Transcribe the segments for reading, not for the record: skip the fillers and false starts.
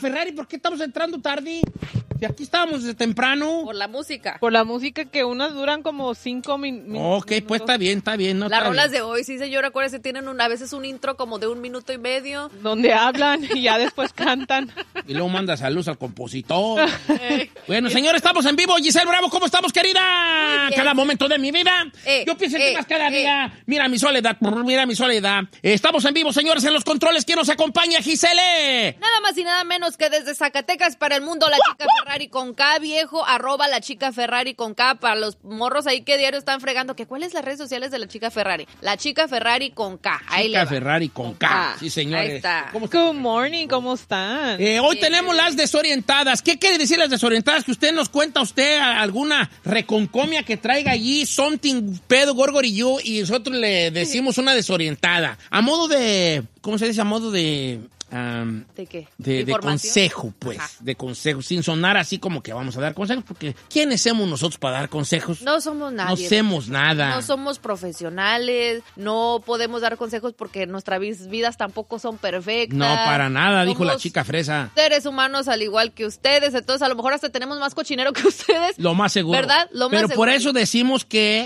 Ferrari, ¿por qué estamos entrando tarde? Si aquí estábamos desde temprano. Por la música. Por la música que unas duran como 5 minutos. Ok, pues está bien. No, las rolas de hoy, sí, señor, acuérdese, tienen a veces un intro como de 1 minuto y medio. Donde hablan y ya después cantan. Y luego manda saludos al compositor. Bueno, señor, estamos en vivo. Giselle Bravo, ¿cómo estamos, querida? Cada momento de mi vida. Yo pienso en ti más cada día. Mira mi soledad. Estamos en vivo, señores, en los controles. ¿Quién nos acompaña, Giselle? Nada más y nada menos que desde Zacatecas para el mundo, la chica Ferrari con K, viejo, @ la chica Ferrari con K, para los morros ahí que diario están fregando, que ¿cuáles las redes sociales de la chica Ferrari? La chica Ferrari con K, ahí Chica Ferrari con K. Sí, señores. Ahí está. Good morning, ¿cómo están? Hoy tenemos las desorientadas. ¿Qué quiere decir las desorientadas? Que usted nos cuenta alguna reconcomia que traiga allí, something pedo, gorgori you, y nosotros le decimos una desorientada. A modo de, ¿cómo se dice? A modo de... ¿De qué? De consejo, pues. Ajá. De consejo, sin sonar así como que vamos a dar consejos, porque ¿quiénes somos nosotros para dar consejos? No somos nadie. No hacemos nada. No somos profesionales, no podemos dar consejos porque nuestras vidas tampoco son perfectas. No, para nada, dijo la chica fresa. Seres humanos al igual que ustedes, entonces a lo mejor hasta tenemos más cochinero que ustedes. Lo más seguro. ¿Verdad? Lo más Pero seguro. Por eso decimos que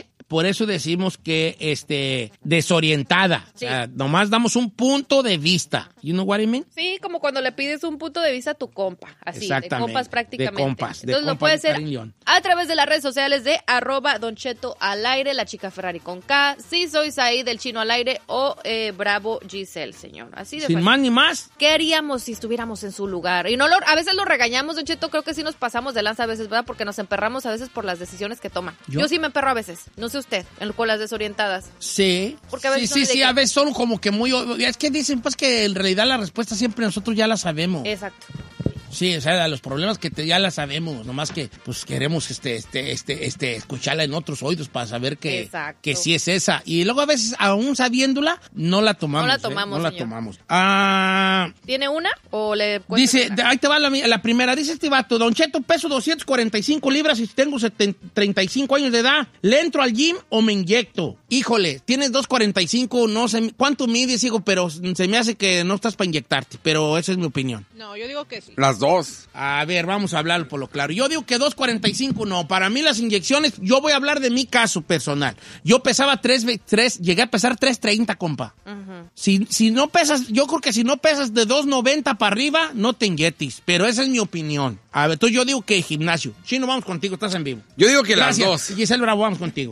desorientada. Sí. O sea, nomás damos un punto de vista. You know what I mean? Sí, como cuando le pides un punto de vista a tu compa. Así, de compas prácticamente. De compas. Entonces lo puede ser a través de las redes sociales de @Don Cheto al aire, la chica Ferrari con K, si soy Saí del Chino al aire o Bravo Giselle, señor. Así de Sin fácil. más ni más. ¿Qué haríamos si estuviéramos en su lugar? Y no a veces lo regañamos, Don Cheto, creo que sí nos pasamos de lanza a veces, ¿verdad? Porque nos emperramos a veces por las decisiones que toman. Yo sí me emperro a veces. No sé usted, con las desorientadas. Sí. Porque a veces sí, a veces son como que muy... Es que dicen pues que en realidad la respuesta siempre nosotros ya la sabemos. Exacto. Sí, o sea, los problemas que ya la sabemos, nomás que pues queremos escucharla en otros oídos para saber que sí es esa. Y luego a veces, aún sabiéndola, no la tomamos. No la tomamos, no la señor. tomamos. ¿Tiene una o le dice, ahí te va la primera. Dice este vato, Don Cheto, peso 245 libras y tengo 35 años de edad. ¿Le entro al gym o me inyecto? Híjole, tienes 245, no sé, ¿cuánto mides, hijo? Pero se me hace que no estás para inyectarte, pero esa es mi opinión. No, yo digo que sí. Las dos. A ver, vamos a hablar por lo claro. Yo digo que 245 no. Para mí las inyecciones, yo voy a hablar de mi caso personal. Yo pesaba llegué a pesar 330, compa. Uh-huh. Si no pesas, yo creo que si no pesas de 290 para arriba, no te inyectes. Pero esa es mi opinión. A ver, entonces yo digo que gimnasio. Chino, vamos contigo, estás en vivo. Yo digo que Gracias. Las dos. Giselle Bravo, vamos contigo.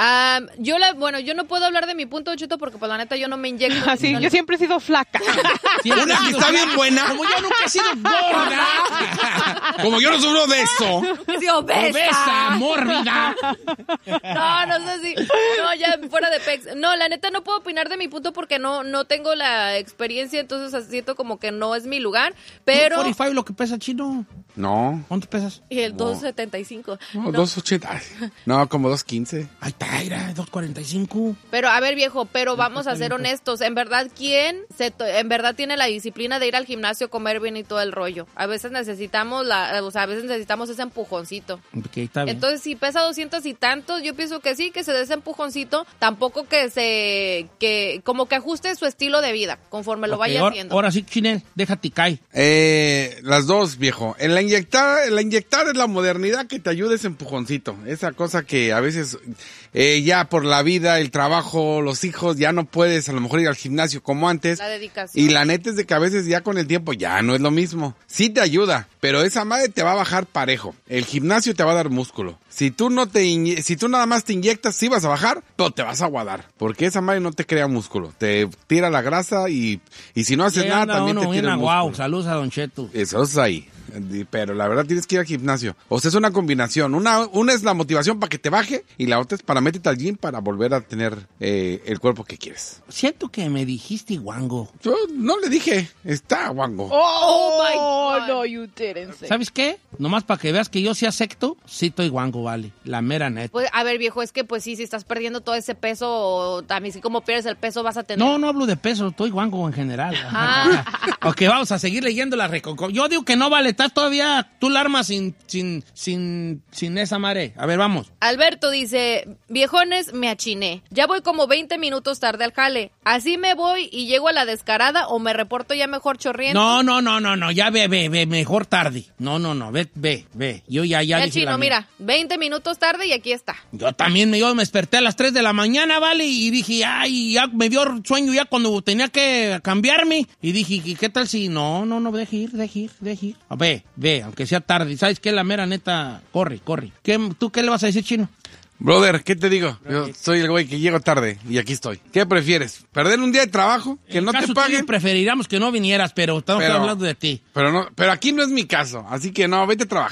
Yo no puedo hablar de mi punto de Cheto porque pues la neta yo no me inyecto. Así, yo siempre he sido flaca. Una que está bien buena. Como yo nunca he sido gorda. Como yo no sufro de eso. Sí, obesa, mórbida. No sé si. No, ya fuera de pex. No, la neta no puedo opinar de mi punto porque no tengo la experiencia, entonces siento como que no es mi lugar. Pero. 45 lo que pesa, Chino. No. ¿Cuánto pesas? Y el 275. No, 280. No, como 215. Ahí está, era 245. Pero a ver, viejo, vamos a ser honestos. En verdad, ¿quién en verdad tiene la disciplina de ir al gimnasio, comer bien y todo el rollo? A veces necesitamos ese empujoncito. Okay, está bien. Entonces, si pesa 200 y tantos, yo pienso que sí, que se dé ese empujoncito. Tampoco como que ajuste su estilo de vida conforme lo vaya haciendo. Ahora sí, Chinel, déjate caer. Las dos, viejo. La inyectar es la modernidad que te ayuda ese empujoncito. Esa cosa que a veces ya por la vida, el trabajo, los hijos, ya no puedes a lo mejor ir al gimnasio como antes. La dedicación. Y la neta es de que a veces ya con el tiempo ya no es lo mismo. Sí te ayuda, pero esa madre te va a bajar parejo. El gimnasio te va a dar músculo. Si tú nada más te inyectas, sí vas a bajar, pero te vas a aguadar. Porque esa madre no te crea músculo. Te tira la grasa y si no haces nada, también te tira el músculo. Wow, saludos a Don Cheto. Eso es ahí. Pero la verdad tienes que ir al gimnasio. O sea, es una combinación. Una es la motivación para que te baje y la otra es para métete al gym para volver a tener el cuerpo que quieres. Siento que me dijiste guango. Yo no le dije, está guango. Oh my God. No, you didn't say. ¿Sabes qué? Nomás para que veas que yo sí acepto, sí estoy guango, vale. La mera neta. Pues, a ver, viejo, es que pues sí, si estás perdiendo todo ese peso, también si como pierdes el peso vas a tener... No hablo de peso, estoy guango en general. Ok, vamos a seguir leyendo la reconcomia. Yo digo que no vale estás todavía, tú la armas sin esa madre. A ver, vamos. Alberto dice, viejones, me achiné. Ya voy como 20 minutos tarde al jale. Así me voy y llego a la descarada o me reporto ya mejor chorriendo. No, ya ve, mejor tarde. No, ve. Yo ya el dije chino, la mía. mira, 20 minutos tarde y aquí está. Yo también me desperté a las 3 de la mañana, ¿vale? Y dije, ay, ya me dio sueño ya cuando tenía que cambiarme. Y dije, ¿qué tal si? No, deje ir. Ve, aunque sea tarde. ¿Sabes qué? La mera neta, corre. ¿Tú qué le vas a decir, chino? Brother, ¿qué te digo? Yo soy el güey que llego tarde y aquí estoy. ¿Qué prefieres? ¿Perder un día de trabajo? ¿Que no te paguen? Preferiríamos que no vinieras, pero estamos hablando de ti. Pero aquí no es mi caso, así que no, vete a trabajar.